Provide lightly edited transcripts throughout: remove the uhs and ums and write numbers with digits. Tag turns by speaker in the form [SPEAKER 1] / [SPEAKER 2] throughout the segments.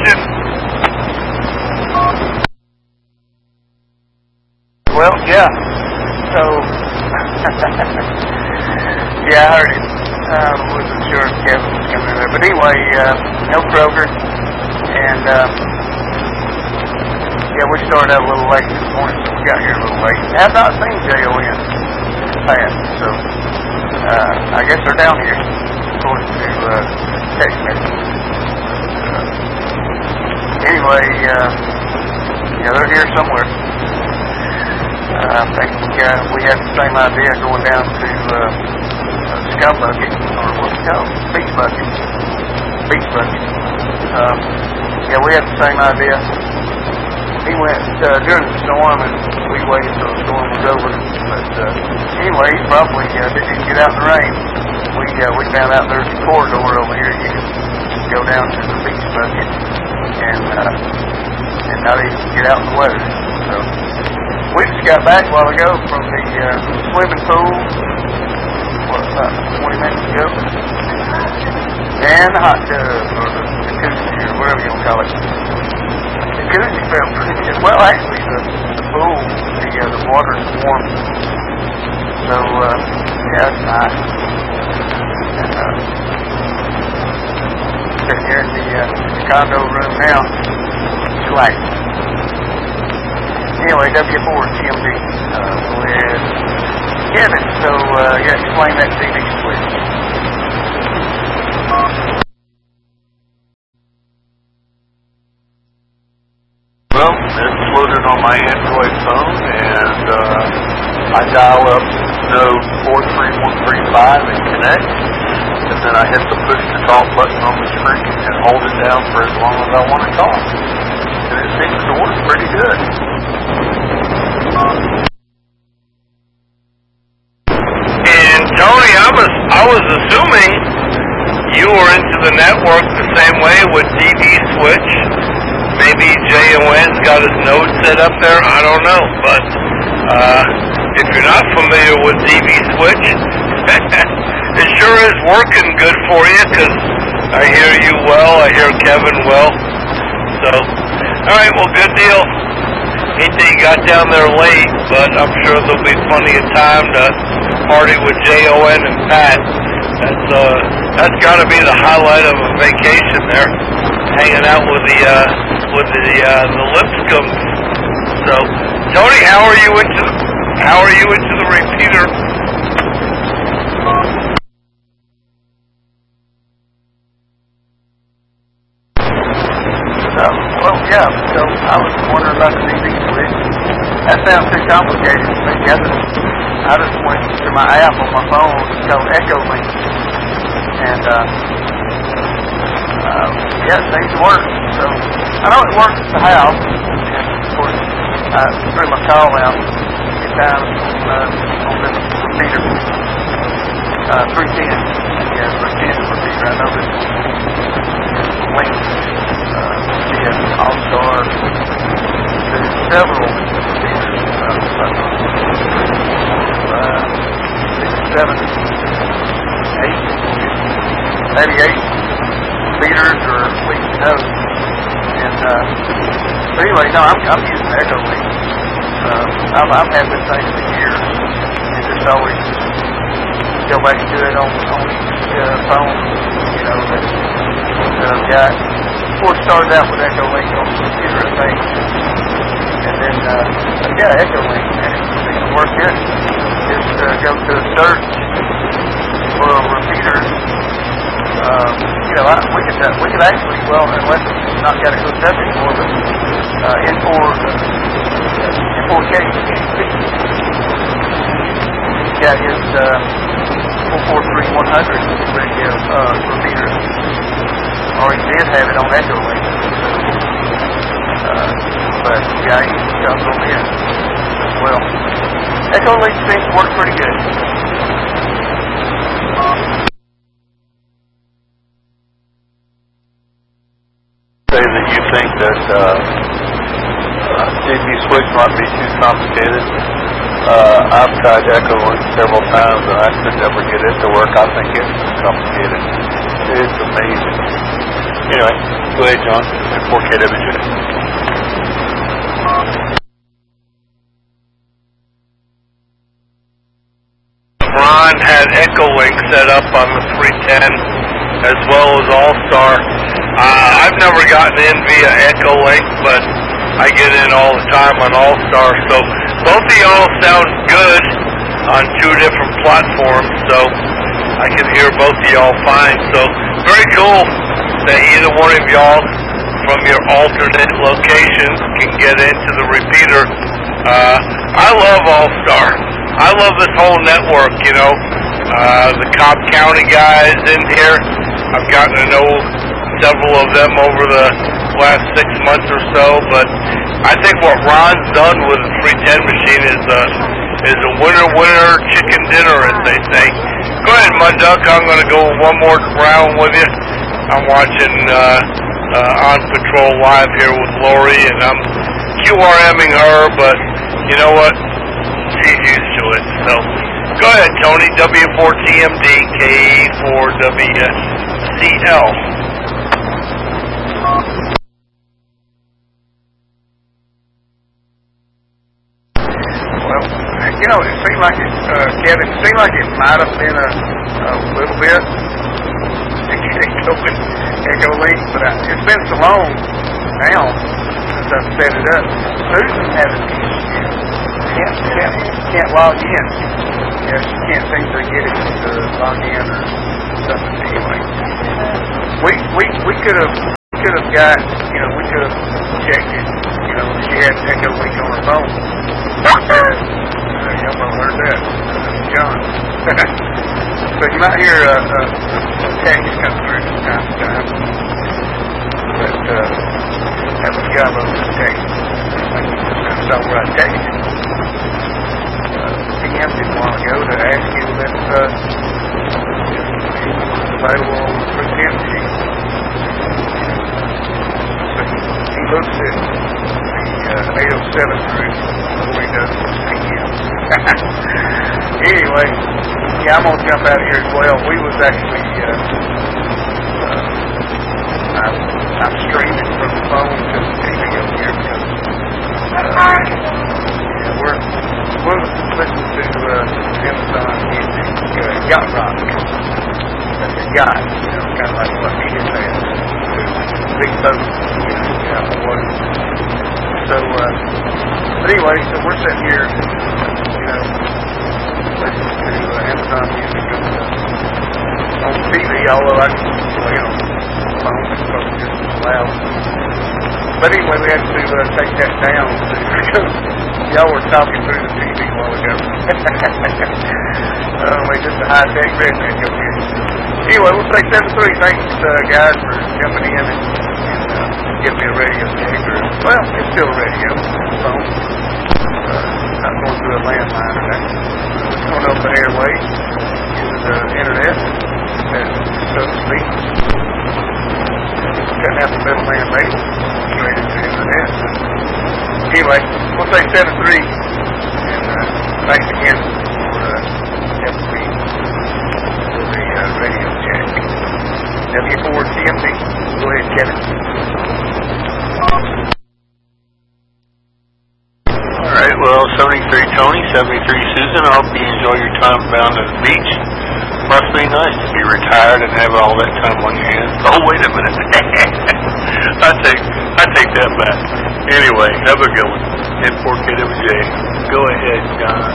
[SPEAKER 1] question.
[SPEAKER 2] Well, yeah. So, yeah, I heard it. Wasn't sure if Kevin was coming in there. But anyway, no Kroger. And, yeah, we started out a little late this morning, so we got here a little late. Have not seen JON in the past, so I guess they're down here, according to text message. Anyway, yeah, they're here somewhere. I think we had the same idea going down to Scum Bucket, or what's it called? Beach Bucket. Beach Bucket. Yeah, we had the same idea. He went during the storm, and we waited till the storm was over. But anyway, he probably didn't get out in the rain. We found out there's a corridor over here. You can go down to the Beach Bucket, and not even get out in the weather. So we just got back a while ago from the swimming pool. What, about 20 minutes ago? And the hot tub, or the jacuzzi, or whatever you want to call it. The jacuzzi felt pretty good. Well, actually, the pool, the water's warm. So, yeah, it's nice. And, sitting here in the condo room now, relaxing. Anyway, W4TMD with Kevin. So, yeah, explain that TV switch.
[SPEAKER 3] Well, it's loaded on my Android phone, and I dial up node 43135 and connect, and then I hit the push to talk button on the screen and hold it down for as long as I want to talk. And it seems to work pretty good.
[SPEAKER 1] And Tony, I was assuming you were into the network the same way with DV Switch. Maybe JON's got his node set up there. I don't know, but if you're not familiar with DV Switch, it sure is working good for you. Because I hear you well, I hear Kevin well. So, all right, well, good deal. Hate that you got down there late, but I'm sure there'll be plenty of time to party with JON and Pat. That's got to be the highlight of a vacation there, hanging out with the Lipscomb. So, Tony, how are you into the repeater?
[SPEAKER 2] Well, yeah, so I was wondering about the TV switch. That sounds too complicated to me. I just went to my app on my phone. It's called EchoLink. And, yeah, it seems to work. So, I know it works at the house. And, of course, I threw my call out a few times on this repeater. 310. Yeah, 310 repeater. I know this link. All-Star. There's several repeaters. 6, 7, 8, maybe 8 meters or at least nodes. And but anyway, no, I'm using EchoLink. I've had this thing for years, and just always go back to it on each phone, you know, that I've got. Of course, started out with EchoLink on the computer, I think, and then yeah, EchoLink, and it seems to work good. Just go to a search for a repeater. You know, we could actually, well, unless it's not got a hooked up anymore, but N4K, he's got his 443-100 radio repeater. Or he did have it on EchoLink. But yeah, he comes on in as well. EchoLink seems to work pretty good.
[SPEAKER 3] Say that you think that DV Switch might be too complicated. I've tried EchoLink several times and I could never get it to work. I think it's too complicated. It's amazing. Anyway, go ahead, John, at 4KWJ.
[SPEAKER 1] Ron had Echolink set up on the 310 as well as All-Star. I've never gotten in via Echolink, but I get in all the time on All-Star. So both of y'all sound good on two different platforms, so I can hear both of y'all fine. So very cool that either one of y'all from your alternate locations can get into the repeater. I love All-Star. I love this whole network, you know. The Cobb County guys in here, I've gotten to know several of them over the last 6 months or so, but I think what Ron's done with the 310 machine is a winner chicken dinner, as they say. Go ahead, Mud Duck. I'm going to go one more round with you. I'm watching On Patrol Live here with Lori, and I'm QRMing her, but you know what? She's used to it. So go ahead, Tony. W4TMD, K4WCL.
[SPEAKER 2] Well, you know, it seemed like it, Kevin, it seemed like it might have been a little bit Echolink, but it's been so long now since I've set it up. Susan hasn't can't log in. Yeah, she can't seem to get it to log in or something. Anyway, we could have got, you know, we could have checked it. You know, she had Echolink on her phone. Y'all might learn that, John. So you might hear a text come through from time to time. But that was Gallo's text. I saw where I texted. PM'd it a while ago to ask you if it's available on the 310 machine. So he looks at the 807 group before he does his PM. Anyway, yeah, I'm going to jump out of here as well. We was actually, I'm streaming from the phone to the TV over here because we're listening to Amazon Music, Yacht Rock. That's a yacht, you know, kind of like what Peter said. Big boat, you know, out in the water. So, but anyway, so we're sitting here, you know, listening to Amazon Music on TV, although I can play it on the phone, it's probably just as loud. But anyway, we had to take that down because y'all were talking through the TV a while ago. Just a high-tech redneck over here. Anyway, we'll say 7-3. Thanks, guys, for jumping in and giving me a radio checker. Well, it's still a radio phone. Not going through a landline or that. It's going over the airways, using the internet, so to speak. Doesn't have the middleman radio straight into the internet. Anyway, we'll say 7-3, and thanks again for helping me with the radio check. W4TMD. Go ahead, Kevin.
[SPEAKER 3] All right, well, 73 Tony, 73 Susan, I hope you enjoy your time down at the beach. Must be nice to be retired and have all that time on your hands. Oh, wait a minute. I take that back. Anyway, have a good one. Hit 4KWJ. Go ahead, John.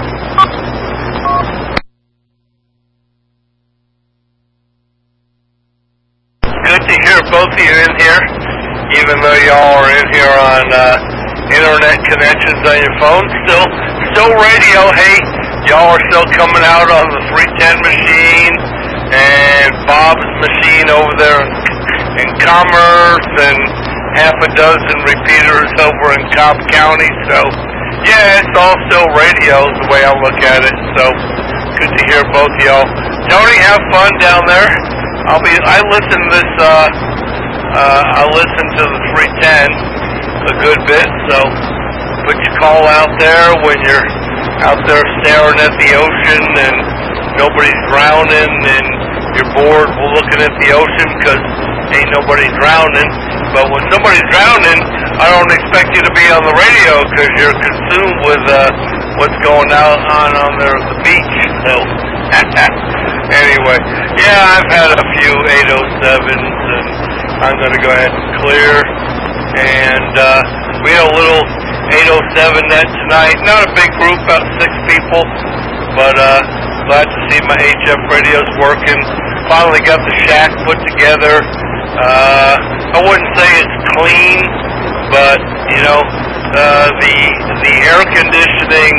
[SPEAKER 1] Good to hear both of you in here, even though y'all are in here on internet connections on your phone. Still radio. Hey, y'all are still coming out on the 310 machine and Bob's machine over there in Commerce, and half a dozen repeaters over in Cobb County. So, yeah, it's all still radio the way I look at it. So, good to hear both of y'all. Tony, have fun down there. I listen to this, I listen to the 310 a good bit, so put your call out there when you're out there staring at the ocean and nobody's drowning and you're bored looking at the ocean, because ain't nobody drowning. But when somebody's drowning, I don't expect you to be on the radio because you're consumed with what's going on there at the beach. So, anyway, yeah, I've had a few 807s, and I'm going to go ahead and clear. And we had a little 807 net tonight. Not a big group, about 6 people, but glad to see my HF radios working. Finally got the shack put together. I wouldn't say it's clean, but you know, the air conditioning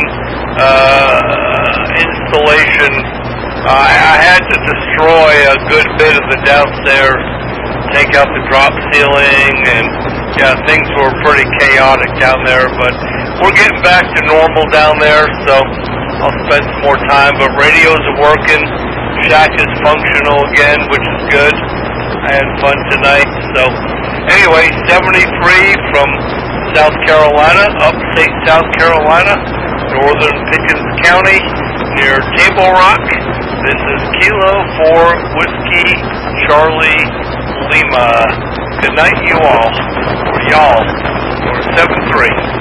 [SPEAKER 1] installation, I had to destroy a good bit of the downstairs, take out the drop ceiling, and yeah, things were pretty chaotic down there, but we're getting back to normal down there, so I'll spend some more time. But radios are working, shack is functional again, which is good. I had fun tonight. So anyway, 73 from South Carolina, upstate South Carolina, northern Pickens County, near Table Rock. This is Kilo 4 Whiskey Charlie Lima. Good night, you all. Or y'all. Or 7-3.